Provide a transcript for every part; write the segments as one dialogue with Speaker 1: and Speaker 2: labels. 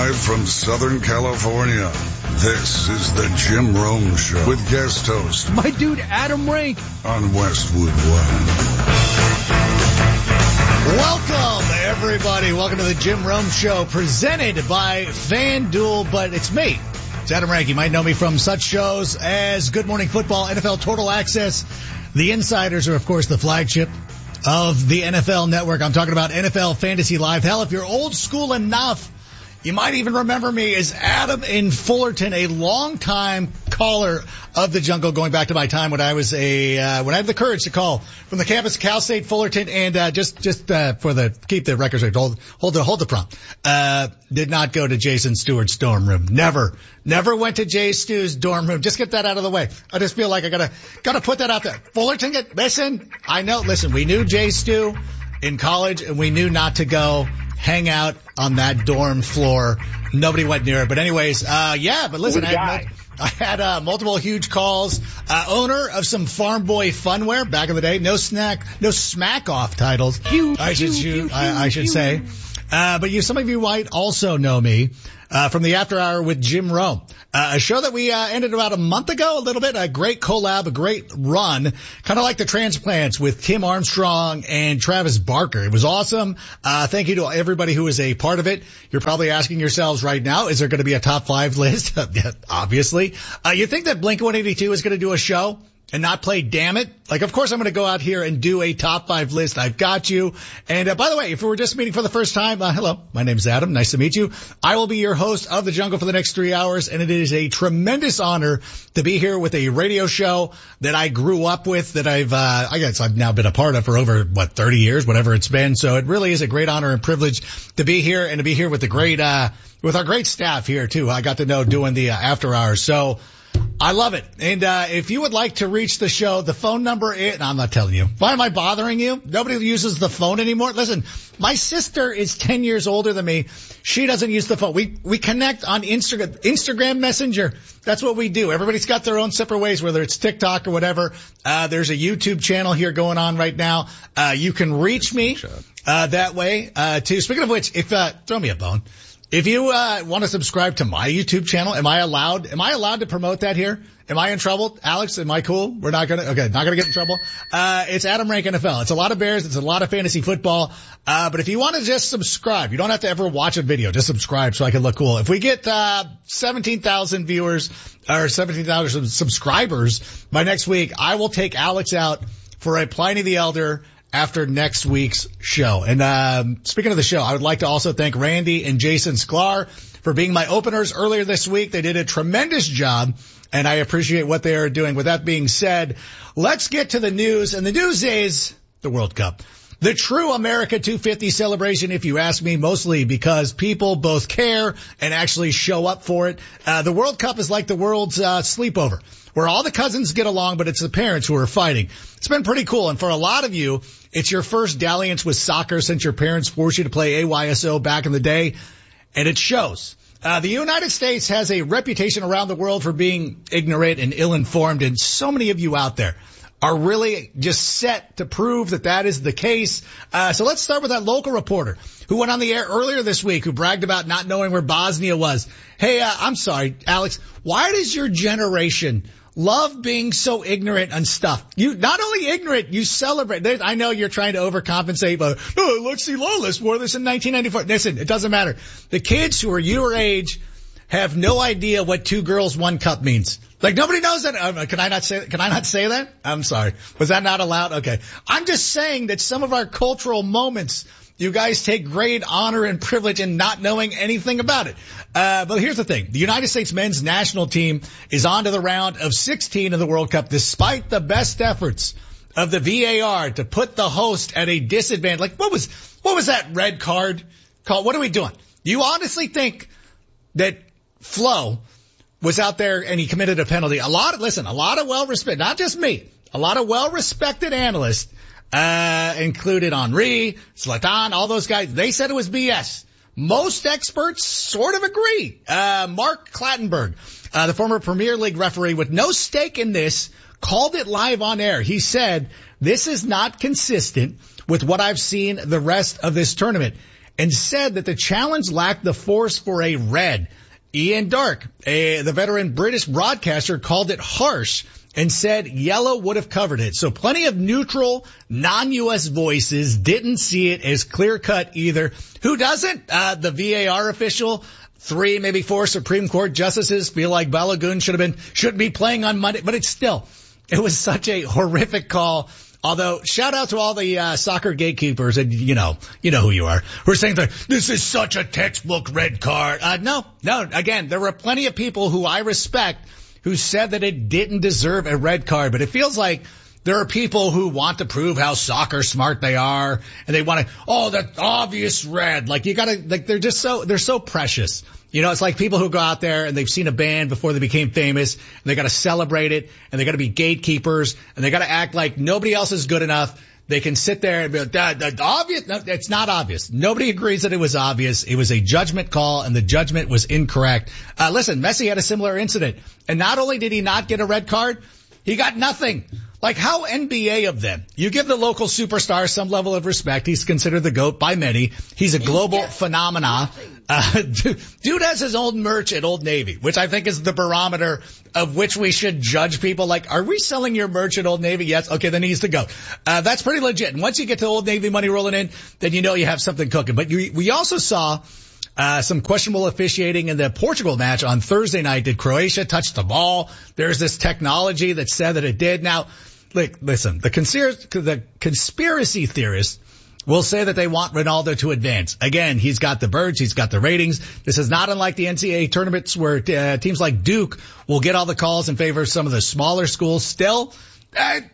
Speaker 1: Live from Southern California, this is the Jim Rome Show with guest host,
Speaker 2: my dude Adam Rank,
Speaker 1: on Westwood One.
Speaker 2: Welcome, everybody. Welcome to the Jim Rome Show, presented by FanDuel, but it's me. It's Adam Rank. You might know me from such shows as Good Morning Football, NFL Total Access. The Insiders are, of course, the flagship of the NFL Network. I'm talking about NFL Fantasy Live. Hell, if you're old school enough, you might even remember me as Adam in Fullerton, a longtime caller of the jungle, going back to my time when I was when I had the courage to call from the campus of Cal State Fullerton, and keep the records right, hold the prompt. Did not go to Jason Stewart's dorm room. Never went to Jay Stu's dorm room. Just get that out of the way. I just feel like I gotta put that out there. Fullerton, listen, we knew Jay Stu in college, and we knew not to go hang out on that dorm floor. Nobody went near it. But anyways, but listen, I had multiple huge calls. Owner of some Farm Boy funwear back in the day. No smack off titles, I should say. But some of you might also know me from the After Hour with Jim Rome, a show that we ended about a month ago, a little bit. A great collab, a great run, kind of like the Transplants with Tim Armstrong and Travis Barker. It was awesome. Thank you to everybody who was a part of it. You're probably asking yourselves right now, is there going to be a top 5 list? Yeah, obviously. You think that Blink-182 is going to do a show and not play Damn It? Like, of course I'm going to go out here and do a top 5 list. I've got you. And by the way, if we're just meeting for the first time, hello, my name's Adam. Nice to meet you. I will be your host of The Jungle for the next 3 hours, and it is a tremendous honor to be here with a radio show that I grew up with, that I've now been a part of for over, 30 years, whatever it's been. So it really is a great honor and privilege to be here, and to be here with the great, with our great staff here too. I got to know doing the after hours. So I love it. And if you would like to reach the show, the phone number is, I'm not telling you. Why am I bothering you? Nobody uses the phone anymore. Listen, my sister is 10 years older than me. She doesn't use the phone. We connect on Instagram Messenger. That's what we do. Everybody's got their own separate ways, whether it's TikTok or whatever. There's a YouTube channel here going on right now. You can reach me that way too. Speaking of which, throw me a bone. If you want to subscribe to my YouTube channel, am I allowed to promote that here? Am I in trouble? Alex, am I cool? Not gonna get in trouble. It's Adam Rank NFL. It's a lot of Bears, it's a lot of fantasy football. But if you want to just subscribe, you don't have to ever watch a video, just subscribe so I can look cool. If we get 17,000 viewers or 17,000 subscribers by next week, I will take Alex out for a Pliny the Elder after next week's show. And speaking of the show, I would like to also thank Randy and Jason Sklar for being my openers earlier this week. They did a tremendous job, and I appreciate what they are doing. With that being said, let's get to the news. And the news is the World Cup. The true America 250 celebration, if you ask me, mostly because people both care and actually show up for it. The World Cup is like the world's sleepover, where all the cousins get along, but it's the parents who are fighting. It's been pretty cool. And for a lot of you, it's your first dalliance with soccer since your parents forced you to play AYSO back in the day. And it shows. The United States has a reputation around the world for being ignorant and ill-informed. And so many of you out there are really just set to prove that is the case. So let's start with that local reporter who went on the air earlier this week, who bragged about not knowing where Bosnia was. Hey, I'm sorry, Alex, why does your generation love being so ignorant on stuff? You not only ignorant, you celebrate. I know you're trying to overcompensate, but Alexi Lawless wore this in 1994. Listen, it doesn't matter. The kids who are your age have no idea what 2 girls, 1 cup means. Like, nobody knows that. Can I not say that? I'm sorry. Was that not allowed? Okay. I'm just saying that some of our cultural moments, you guys take great honor and privilege in not knowing anything about it. But here's the thing. The United States men's national team is on to the round of 16 of the World Cup, despite the best efforts of the VAR to put the host at a disadvantage. Like, what was that red card called? What are we doing? Do you honestly think that Flo was out there and he committed a penalty? A lot of well-respected, not just me, a lot of well-respected analysts, included Henri, Zlatan, all those guys, they said it was BS. Most experts sort of agree. Mark Clattenburg, the former Premier League referee with no stake in this, called it live on air. He said, this is not consistent with what I've seen the rest of this tournament. and said that the challenge lacked the force for a red. Ian Darke, the veteran British broadcaster, called it harsh and said yellow would have covered it. So plenty of neutral, non-U.S. voices didn't see it as clear-cut either. Who doesn't? The VAR official, 3, maybe 4 Supreme Court justices feel like Balogun shouldn't be playing on Monday, but it was such a horrific call. Although, shout out to all the soccer gatekeepers, and you know who you are, who are saying that this is such a textbook red card. No. Again, there were plenty of people who I respect who said that it didn't deserve a red card, but it feels like there are people who want to prove how soccer smart they are, and they want to, that obvious red. Like they're so precious. It's like people who go out there and they've seen a band before they became famous, and they got to celebrate it, and they got to be gatekeepers, and they got to act like nobody else is good enough. They can sit there and be like, that's obvious. No, it's not obvious. Nobody agrees that it was obvious. It was a judgment call, and the judgment was incorrect. Listen, Messi had a similar incident, and not only did he not get a red card, he got nothing. Like, how NBA of them? You give the local superstar some level of respect. He's considered the GOAT by many. He's a global phenomenon. Dude has his own merch at Old Navy, which I think is the barometer of which we should judge people. Like, are we selling your merch at Old Navy? Yes. Okay, then he's the GOAT. That's pretty legit. And once you get to Old Navy money rolling in, then you know you have something cooking. But we also saw some questionable officiating in the Portugal match on Thursday night. Did Croatia touch the ball? There's this technology that said that it did. Now, listen, the conspiracy theorists will say that they want Ronaldo to advance. Again, he's got the birds, he's got the ratings. This is not unlike the NCAA tournaments where teams like Duke will get all the calls in favor of some of the smaller schools. Still, I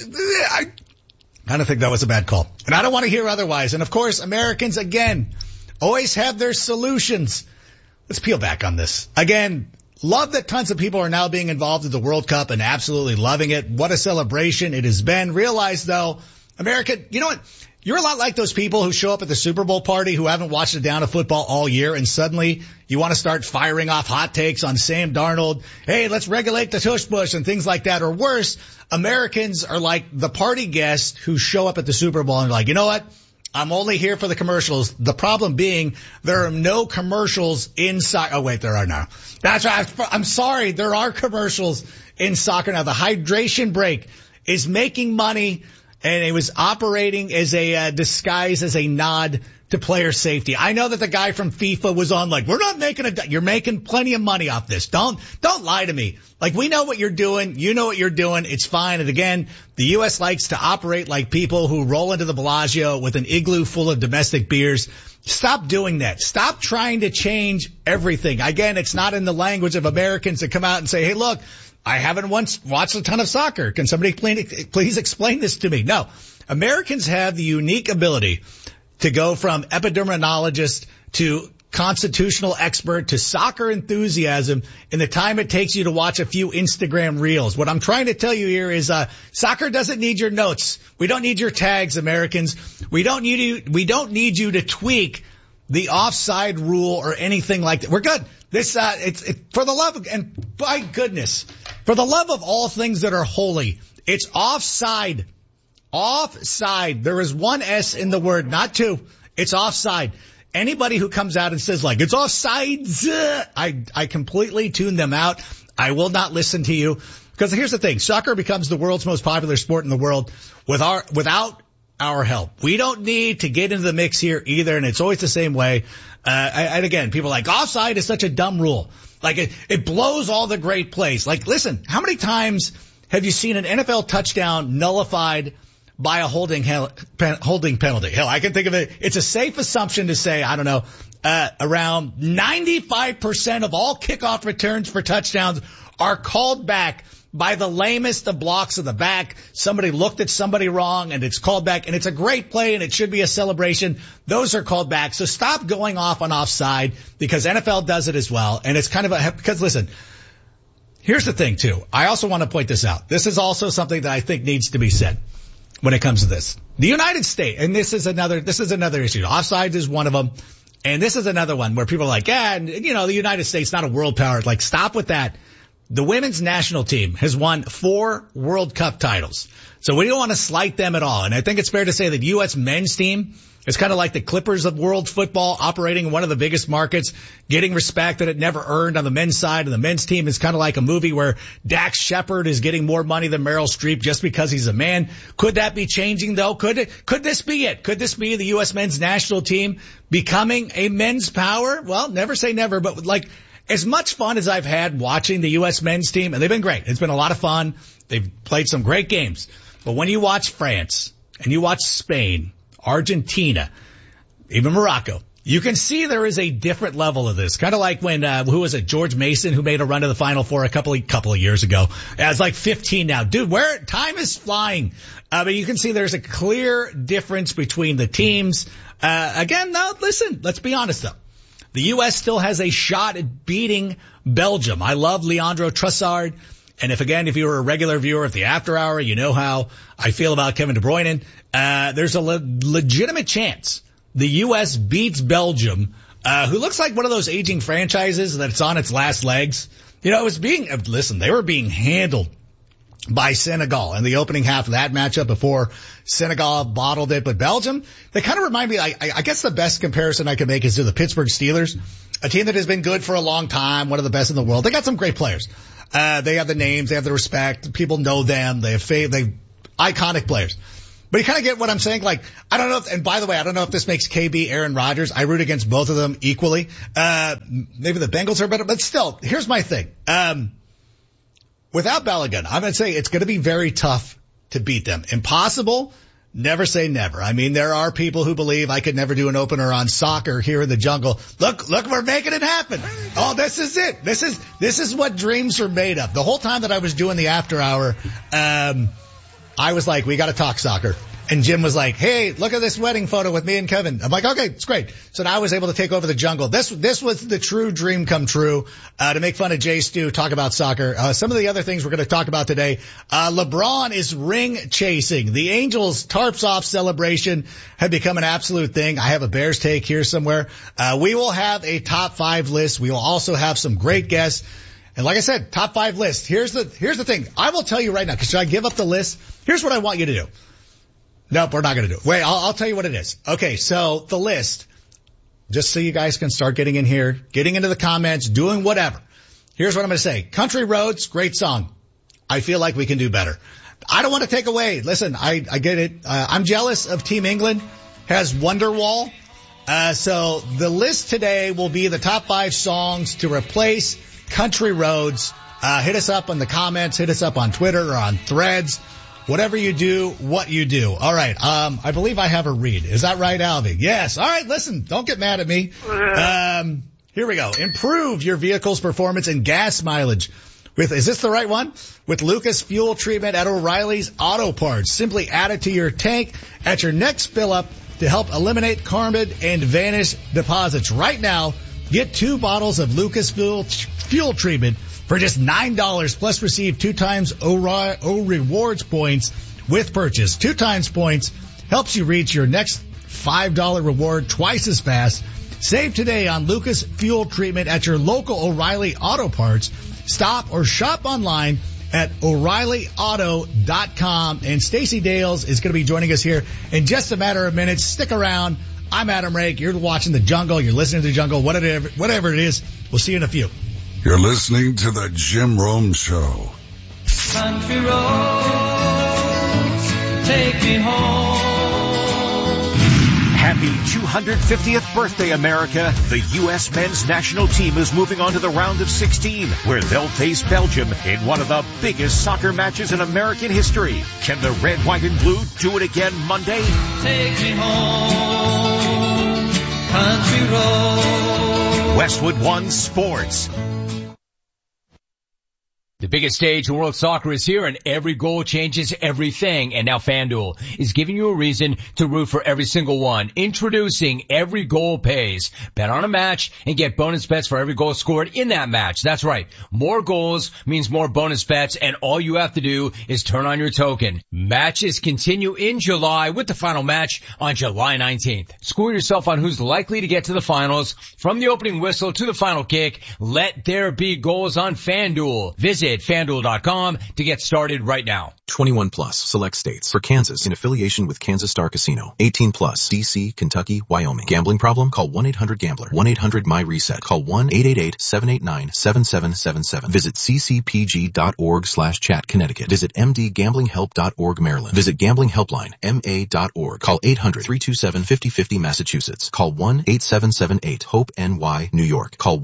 Speaker 2: kind of think that was a bad call. And I don't want to hear otherwise. And of course, Americans, again, always have their solutions. Let's peel back on this. Again, love that tons of people are now being involved in the World Cup and absolutely loving it. What a celebration it has been. Realize, though, America, you know what? You're a lot like those people who show up at the Super Bowl party who haven't watched a down of football all year, and suddenly you want to start firing off hot takes on Sam Darnold. Hey, let's regulate the tush push and things like that. Or worse, Americans are like the party guests who show up at the Super Bowl and are like, you know what? I'm only here for the commercials. The problem being there are no commercials in soccer. Oh, wait, there are now. That's right. I'm sorry. There are commercials in soccer now. The hydration break is making money, and it was operating as a disguise, as a nod to player safety. I know that the guy from FIFA was on like, we're not making you're making plenty of money off this. Don't lie to me. Like, we know what you're doing. You know what you're doing. It's fine. And again, the U.S. likes to operate like people who roll into the Bellagio with an igloo full of domestic beers. Stop doing that. Stop trying to change everything. Again, it's not in the language of Americans to come out and say, hey, look, I haven't once watched a ton of soccer. Can somebody please explain this to me? No. Americans have the unique ability to go from epidemiologist to constitutional expert to soccer enthusiasm in the time it takes you to watch a few Instagram reels. What I'm trying to tell you here is soccer doesn't need your notes. We don't need your tags, Americans. We don't need you to tweak the offside rule or anything like that. We're good. This it's for the love of, and by goodness, for the love of all things that are holy, it's offside. Offside. There is one S in the word, not two. It's offside. Anybody who comes out and says like, it's offsides, I completely tune them out. I will not listen to you. Because here's the thing. Soccer becomes the world's most popular sport in the world without our help. We don't need to get into the mix here either. And it's always the same way. And again, people are like, offside is such a dumb rule. Like it blows all the great plays. Like, listen, how many times have you seen an NFL touchdown nullified by a holding penalty? Hell, I can think of it. It's a safe assumption to say, I don't know, around 95% of all kickoff returns for touchdowns are called back by the lamest of blocks of the back. Somebody looked at somebody wrong and it's called back, and it's a great play and it should be a celebration. Those are called back. So stop going off on offside, because NFL does it as well. And it's kind of because listen, here's the thing too. I also want to point this out. This is also something that I think needs to be said when it comes to this. The United States, and this is another issue. Offsides is one of them. And this is another one where people are like, the United States, not a world power. Like, stop with that. the women's national team has won 4 World Cup titles. So we don't want to slight them at all. And I think it's fair to say that U.S. men's team is kind of like the Clippers of world football, operating in one of the biggest markets, getting respect that it never earned on the men's side. And the men's team is kind of like a movie where Dax Shepard is getting more money than Meryl Streep just because he's a man. Could that be changing, though? Could this be it? Could this be the U.S. men's national team becoming a men's power? Well, never say never, but like, as much fun as I've had watching the U.S. men's team, and they've been great. It's been a lot of fun. They've played some great games. But when you watch France and you watch Spain, Argentina, even Morocco, you can see there is a different level of this. Kind of like when, who was it? George Mason, who made a run to the Final Four a couple of years ago. It's like 15 now. Dude, time is flying. But you can see there's a clear difference between the teams. Again, though, listen, let's be honest though. The U.S. still has a shot at beating Belgium. I love Leandro Trossard. And if you were a regular viewer of the After Hour, you know how I feel about Kevin De Bruyne. There's a legitimate chance the U.S. beats Belgium, who looks like one of those aging franchises that's on its last legs. You know, they were being handled by Senegal in the opening half of that matchup before Senegal bottled it. But Belgium, they kind of remind me, I guess the best comparison I can make is to the Pittsburgh Steelers, a team that has been good for a long time, one of the best in the world. They got some great players. They have the names, they have the respect, people know them, they have iconic players. But you kind of get what I'm saying. Like, I don't know if, and by the way, I don't know if this makes KB Aaron Rodgers. I root against both of them equally. Maybe the Bengals are better, but still, here's my thing. Without Balogun, I'm going to say it's going to be very tough to beat them. Impossible? Never say never. I mean, there are people who believe I could never do an opener on soccer here in the jungle. Look, we're making it happen. Oh, this is it. This is what dreams are made of. The whole time that I was doing the After Hour, I was like, we got to talk soccer. And Jim was like, hey, look at this wedding photo with me and Kevin. I'm like, okay, it's great. So now I was able to take over the jungle. This was the true dream come true, to make fun of Jay Stu, talk about soccer. Some of the other things we're going to talk about today. LeBron is ring chasing. The Angels tarps off celebration had become an absolute thing. I have a Bears take here somewhere. We will have a top 5 list. We will also have some great guests. And like I said, top 5 list. Here's the thing. I will tell you right now, because should I give up the list? Here's what I want you to do. Nope, we're not going to do it. Wait, I'll tell you what it is. Okay, so the list, just so you guys can start getting in here, getting into the comments, doing whatever. Here's what I'm going to say. Country Roads, great song. I feel like we can do better. I don't want to take away. Listen, I get it. I'm jealous of Team England has Wonderwall. So the list today will be the top 5 songs to replace Country Roads. Hit us up in the comments. Hit us up on Twitter or on Threads. Whatever you do, what you do. All right. I believe I have a read. Is that right, Alvy? Yes. All right. Listen, don't get mad at me. Here we go. Improve your vehicle's performance and gas mileage is this the right one? With Lucas Fuel Treatment at O'Reilly's Auto Parts. Simply add it to your tank at your next fill up to help eliminate carbon and vanish deposits. Right now, get 2 bottles of Lucas Fuel Treatment for just $9, plus receive 2 times O Rewards points with purchase. 2 times points helps you reach your next $5 reward twice as fast. Save today on Lucas Fuel Treatment at your local O'Reilly Auto Parts. Stop or shop online at O'ReillyAuto.com. And Stacey Dales is going to be joining us here in just a matter of minutes. Stick around. I'm Adam Rake. You're watching The Jungle. You're listening to The Jungle. Whatever it is, we'll see you in a few.
Speaker 1: You're listening to The Jim Rome Show.
Speaker 3: Country roads, take me home.
Speaker 4: Happy 250th birthday, America. The U.S. men's national team is moving on to the round of 16, where they'll face Belgium in one of the biggest soccer matches in American history. Can the red, white, and blue do it again Monday?
Speaker 3: Take me home, country roads.
Speaker 4: Westwood One Sports.
Speaker 5: The biggest stage in world soccer is here, and every goal changes everything. And now FanDuel is giving you a reason to root for every single one. Introducing Every Goal Pays. Bet on a match and get bonus bets for every goal scored in that match. That's right. More goals means more bonus bets, and all you have to do is turn on your token. Matches continue in July with the final match on July 19th. Score yourself on who's likely to get to the finals. From the opening whistle to the final kick, let there be goals on FanDuel. Visit FanDuel.com to get started right now.
Speaker 6: 21 plus, select states. For Kansas, in affiliation with Kansas Star Casino. 18 plus, D.C., Kentucky, Wyoming. Gambling problem? Call 1-800-GAMBLER. 1-800-MY-RESET. Call 1-888-789-7777. Visit ccpg.org/chat, Connecticut. Visit mdgamblinghelp.org, Maryland. Visit Gambling Helpline, ma.org. Call 800-327-5050, Massachusetts. Call 1-8778-HOPE-NY, New York. Call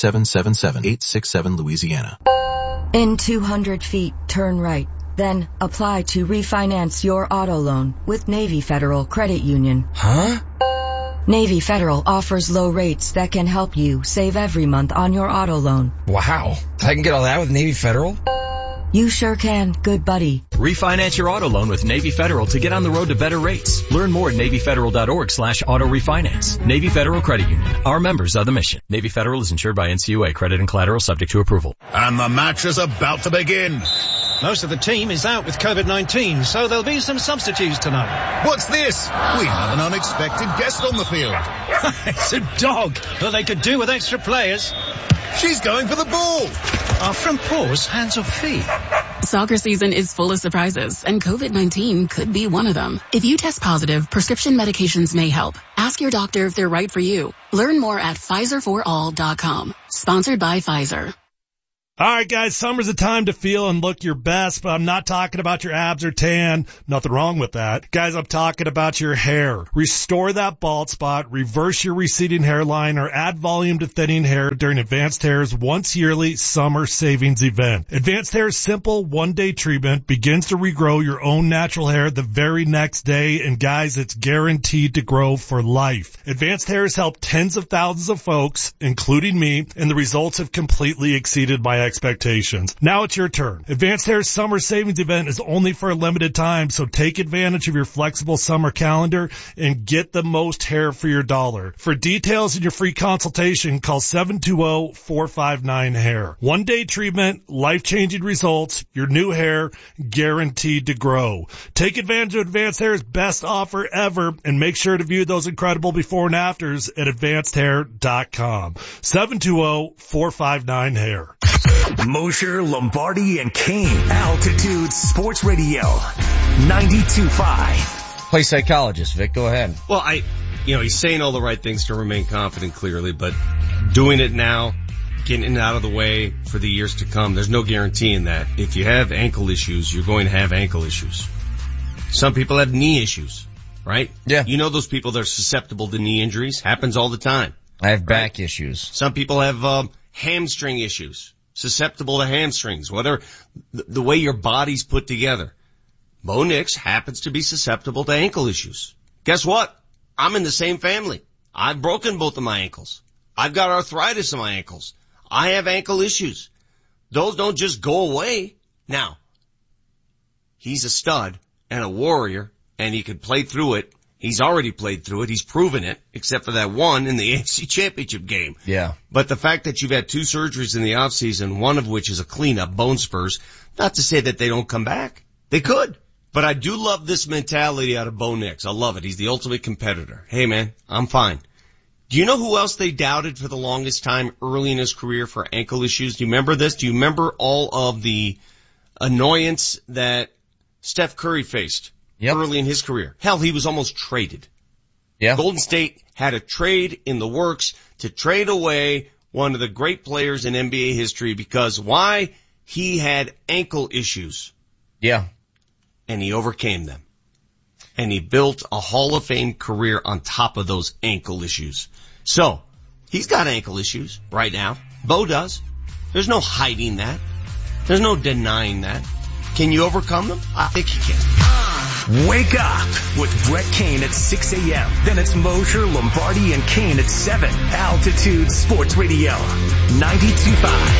Speaker 6: 1-8777-867, Louisiana.
Speaker 7: In 200 feet, turn right. Then apply to refinance your auto loan with Navy Federal Credit Union.
Speaker 5: Huh?
Speaker 7: Navy Federal offers low rates that can help you save every month on your auto loan.
Speaker 8: Wow. I can get all that with Navy Federal?
Speaker 7: You sure can, good buddy.
Speaker 9: Refinance your auto loan with Navy Federal to get on the road to better rates. Learn more at NavyFederal.org/auto refinance. Navy Federal Credit Union. Our members are the mission. Navy Federal is insured by NCUA. Credit and collateral subject to approval.
Speaker 1: And the match is about to begin.
Speaker 10: Most of the team is out with COVID-19, so there'll be some substitutes tonight.
Speaker 1: What's this? We have an unexpected guest on the field.
Speaker 10: It's a dog. Well, they could do with extra players.
Speaker 1: She's going for the ball.
Speaker 10: Are front paws hands or feet?
Speaker 11: Soccer season is full of surprises, and COVID-19 could be one of them. If you test positive, prescription medications may help. Ask your doctor if they're right for you. Learn more at PfizerForAll.com. Sponsored by Pfizer.
Speaker 12: All right, guys, summer's the time to feel and look your best, but I'm not talking about your abs or tan. Nothing wrong with that. Guys, I'm talking about your hair. Restore that bald spot, reverse your receding hairline, or add volume to thinning hair during Advanced Hair's once yearly summer savings event. Advanced Hair's simple one-day treatment begins to regrow your own natural hair the very next day, and guys, it's guaranteed to grow for life. Advanced Hair has helped tens of thousands of folks, including me, and the results have completely exceeded my expectations. Now it's your turn. Advanced Hair's summer savings event is only for a limited time, so take advantage of your flexible summer calendar and get the most hair for your dollar. For details and your free consultation, call 720-459-HAIR. One-day treatment, life-changing results, your new hair guaranteed to grow. Take advantage of Advanced Hair's best offer ever, and make sure to view those incredible before and afters at advancedhair.com. 720-459-HAIR.
Speaker 13: Mosher, Lombardi, and Kane. Altitude Sports Radio. 92.5.
Speaker 8: Play psychologist, Vic. Go ahead.
Speaker 14: Well, he's saying all the right things to remain confident, clearly, but doing it now, getting it out of the way for the years to come, there's no guarantee in that. If you have ankle issues, you're going to have ankle issues. Some people have knee issues, right?
Speaker 8: Yeah.
Speaker 14: You know those people that are susceptible to knee injuries? Happens all the time.
Speaker 8: I have back issues.
Speaker 14: Some people have hamstring issues. Susceptible to hamstrings, whether the way your body's put together. Bo Nix happens to be susceptible to ankle issues. Guess what? I'm in the same family. I've broken both of my ankles. I've got arthritis in my ankles. I have ankle issues. Those don't just go away. Now, he's a stud and a warrior, and he could play through it. He's already played through it. He's proven it, except for that one in the AFC Championship game.
Speaker 8: Yeah.
Speaker 14: But the fact that you've had two surgeries in the offseason, one of which is a cleanup, bone spurs, not to say that they don't come back. They could. But I do love this mentality out of Bo Nix. I love it. He's the ultimate competitor. Hey, man, I'm fine. Do you know who else they doubted for the longest time early in his career for ankle issues? Do you remember this? Do you remember all of the annoyance that Steph Curry faced? Yep. Early in his career. Hell, he was almost traded.
Speaker 8: Yeah.
Speaker 14: Golden State had a trade in the works to trade away one of the great players in NBA history because why? He had ankle issues.
Speaker 8: Yeah.
Speaker 14: And he overcame them. And he built a Hall of Fame career on top of those ankle issues. So, he's got ankle issues right now. Bo does. There's no hiding that. There's no denying that. Can you overcome them? I think you can.
Speaker 13: Wake up with Brett Kane at 6 a.m. Then it's Mosher, Lombardi, and Kane at 7. Altitude Sports Radio. 92.5.